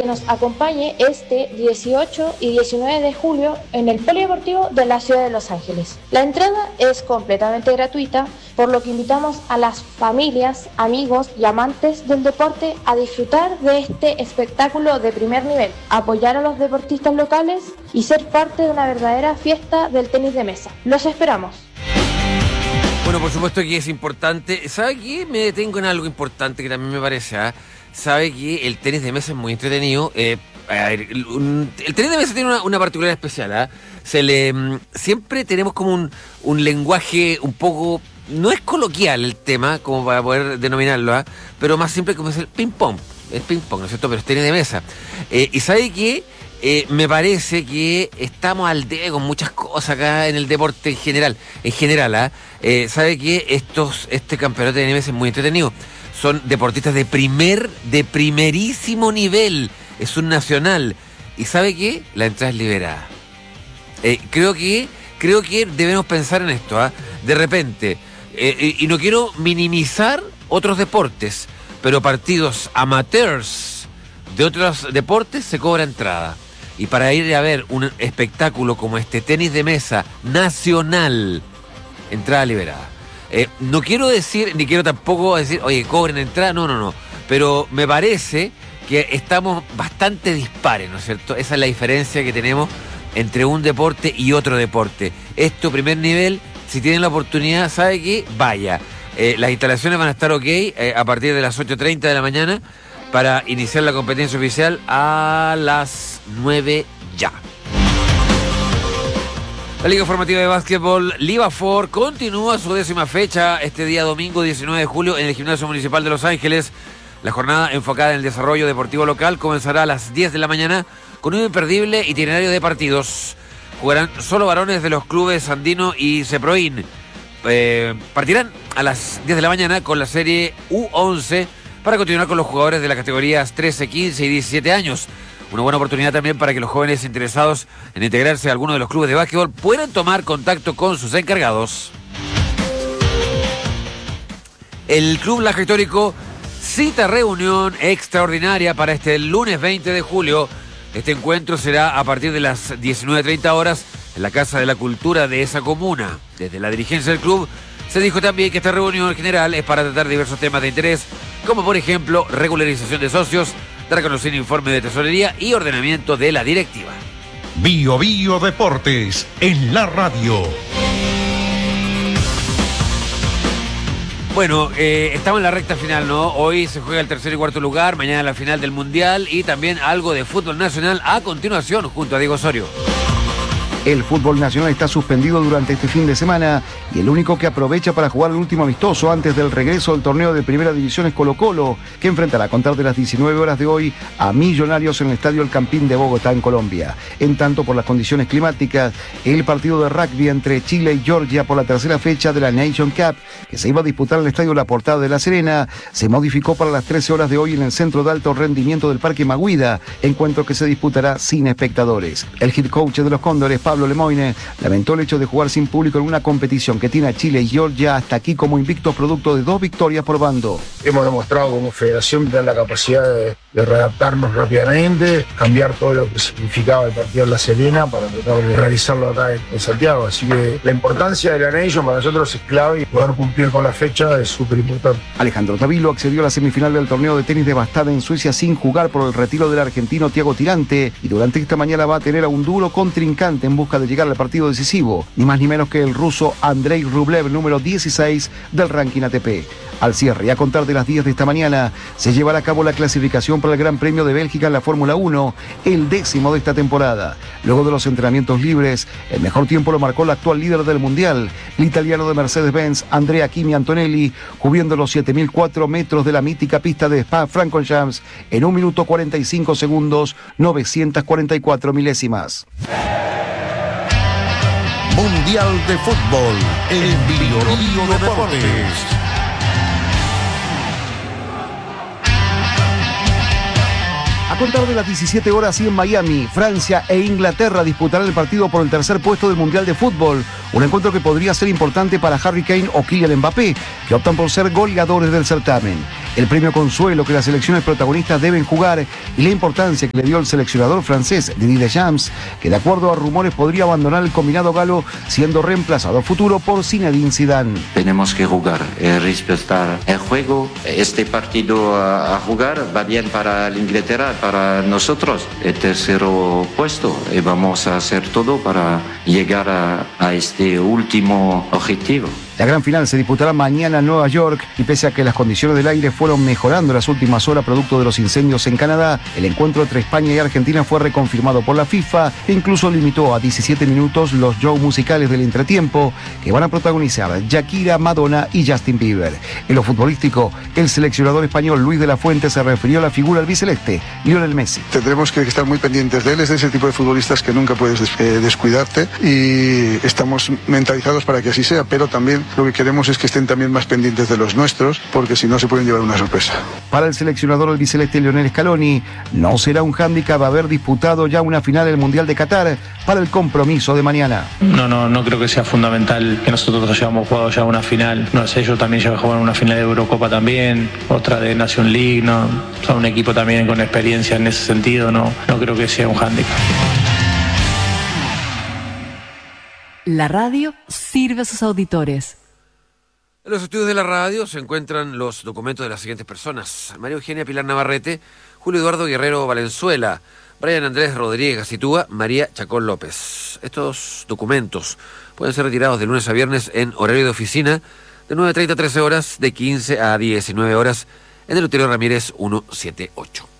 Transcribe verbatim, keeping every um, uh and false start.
que nos acompañe este dieciocho y diecinueve de julio en el Polideportivo de la ciudad de Los Ángeles. La entrada es completamente gratuita, por lo que invitamos a las familias, amigos y amantes del deporte a disfrutar de este espectáculo de primer nivel, apoyar a los deportistas locales y ser parte de una verdadera fiesta del tenis de mesa. Los esperamos. Bueno, por supuesto que es importante. ¿Sabe qué? Me detengo en algo importante que también me parece, ¿eh? Sabe que el tenis de mesa es muy entretenido. Eh, a ver, el, un, el tenis de mesa tiene una, una particularidad especial, ¿eh? Se le, siempre tenemos como un, un lenguaje un poco... No es coloquial el tema, como para poder denominarlo, ¿eh? Pero más simple como es el ping-pong. El ping-pong, ¿no es cierto? Pero es tenis de mesa. Eh, y ¿sabe qué? Eh, me parece que estamos al debe con muchas cosas acá en el deporte en general. En general, ¿eh? Eh, ¿sabe qué? Estos, este campeonato de tenis de mesa es muy entretenido. Son deportistas de primer, de primerísimo nivel. Es un nacional. ¿Y sabe qué? La entrada es liberada. Eh, creo que creo que debemos pensar en esto, ¿eh? De repente, eh, y no quiero minimizar otros deportes, pero partidos amateurs de otros deportes se cobra entrada. Y para ir a ver un espectáculo como este tenis de mesa nacional, entrada liberada. Eh, no quiero decir, ni quiero tampoco decir, oye, cobren entrada, no, no, no. Pero me parece que estamos bastante dispares, ¿no es cierto? Esa es la diferencia que tenemos entre un deporte y otro deporte. Esto, primer nivel, si tienen la oportunidad, ¿sabe qué? Vaya. Eh, las instalaciones van a estar ok eh, a partir de las ocho treinta de la mañana para iniciar la competencia oficial a las nueve ya. La Liga Formativa de Básquetbol Livafor continúa su décima fecha este día domingo diecinueve de julio en el Gimnasio Municipal de Los Ángeles. La jornada enfocada en el desarrollo deportivo local comenzará a las diez de la mañana con un imperdible itinerario de partidos. Jugarán solo varones de los clubes Andino y Ceproín. Eh, partirán a las diez de la mañana con la serie U once para continuar con los jugadores de las categorías trece, quince y diecisiete años. Una buena oportunidad también para que los jóvenes interesados en integrarse a alguno de los clubes de básquetbol puedan tomar contacto con sus encargados. El Club Laja Histórico cita reunión extraordinaria para este lunes veinte de julio. Este encuentro será a partir de las diecinueve treinta horas en la Casa de la Cultura de esa comuna. Desde la dirigencia del club se dijo también que esta reunión general es para tratar diversos temas de interés, como por ejemplo regularización de socios, dar a conocer informe de tesorería y ordenamiento de la directiva. Bio Bio Deportes en la radio. Bueno, eh, estamos en la recta final, ¿no? Hoy se juega el tercer y cuarto lugar, mañana la final del Mundial y también algo de fútbol nacional a continuación junto a Diego Osorio. El fútbol nacional está suspendido durante este fin de semana y el único que aprovecha para jugar el último amistoso antes del regreso del torneo de Primera División es Colo-Colo, que enfrentará a contar de las diecinueve horas de hoy a Millonarios en el Estadio El Campín de Bogotá, en Colombia. En tanto, por las condiciones climáticas, el partido de rugby entre Chile y Georgia por la tercera fecha de la Nation Cup, que se iba a disputar en el Estadio La Portada de La Serena, se modificó para las trece horas de hoy en el Centro de Alto Rendimiento del Parque Maguida, encuentro que se disputará sin espectadores. El head coach de los Cóndores, Pablo Lemoine, lamentó el hecho de jugar sin público en una competición que tiene a Chile y Georgia hasta aquí como invictos producto de dos victorias por bando. Hemos demostrado como federación tener la capacidad de, de readaptarnos rápidamente, cambiar todo lo que significaba el partido en La Serena para tratar de realizarlo acá en, en Santiago. Así que la importancia de la Nation para nosotros es clave y poder cumplir con la fecha es súper importante. Alejandro Tavilo accedió a la semifinal del torneo de tenis de Bastad en Suecia sin jugar por el retiro del argentino Thiago Tirante y durante esta mañana va a tener a un duro contrincante en busca de llegar al partido decisivo, ni más ni menos que el ruso Andrei Rublev, número dieciséis del ranking A T P. Al cierre y a contar de las diez de esta mañana, se llevará a cabo la clasificación para el Gran Premio de Bélgica en la Fórmula uno, el décimo de esta temporada. Luego de los entrenamientos libres, el mejor tiempo lo marcó el actual líder del Mundial, el italiano de Mercedes-Benz, Andrea Kimi Antonelli, cubriendo los siete mil cuatro metros de la mítica pista de Spa-Francorchamps en un minuto cuarenta y cinco segundos, novecientos cuarenta y cuatro milésimas. Mundial de Fútbol en Bio Bio Deportes. A contar de las diecisiete horas y en Miami, Francia e Inglaterra disputarán el partido por el tercer puesto del Mundial de Fútbol. Un encuentro que podría ser importante para Harry Kane o Kylian Mbappé, que optan por ser goleadores del certamen. El premio consuelo que las selecciones protagonistas deben jugar y la importancia que le dio el seleccionador francés Didier Deschamps, que de acuerdo a rumores podría abandonar el combinado galo siendo reemplazado a futuro por Zinedine Zidane. Tenemos que jugar, eh, respetar el juego. Este partido a, a jugar va bien para la Inglaterra, para nosotros el tercero puesto, y vamos a hacer todo para llegar a, a este último objetivo. La gran final se disputará mañana en Nueva York y pese a que las condiciones del aire fueron mejorando en las últimas horas producto de los incendios en Canadá, el encuentro entre España y Argentina fue reconfirmado por la FIFA e incluso limitó a diecisiete minutos los shows musicales del entretiempo que van a protagonizar Shakira, Madonna y Justin Bieber. En lo futbolístico, el seleccionador español Luis de la Fuente se refirió a la figura albiceleste, Lionel Messi. Tendremos que estar muy pendientes de él, es de ese tipo de futbolistas que nunca puedes eh, descuidarte y estamos mentalizados para que así sea, pero también lo que queremos es que estén también más pendientes de los nuestros, porque si no se pueden llevar una sorpresa. Para el seleccionador albiceleste Lionel Scaloni, no será un hándicap haber disputado ya una final del Mundial de Qatar para el compromiso de mañana. No, no, no creo que sea fundamental que nosotros hayamos jugado ya una final. No sé, ellos también ya jugaron una final de Eurocopa también, otra de Nation League, no, son un equipo también con experiencia en ese sentido, no, no creo que sea un hándicap. La radio sirve a sus auditores. En los estudios de la radio se encuentran los documentos de las siguientes personas: María Eugenia Pilar Navarrete, Julio Eduardo Guerrero Valenzuela, Brian Andrés Rodríguez Gacitúa, María Chacón López. Estos documentos pueden ser retirados de lunes a viernes en horario de oficina de nueve treinta a trece horas, de quince a diecinueve horas en el Eleuterio Ramírez ciento setenta y ocho.